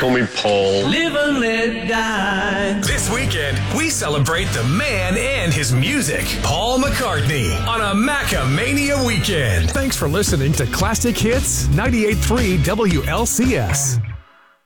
call me Paul. Live and let die. This weekend, we celebrate the man and his music. Paul McCartney on a Macamania weekend. Thanks for listening to Classic Hits 98.3 WLCS.